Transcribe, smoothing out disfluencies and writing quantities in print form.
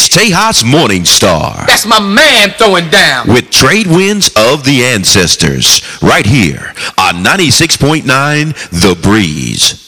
It's Tejas Morningstar. That's my man throwing down. With trade winds of the ancestors. Right here on 96.9 The Breeze.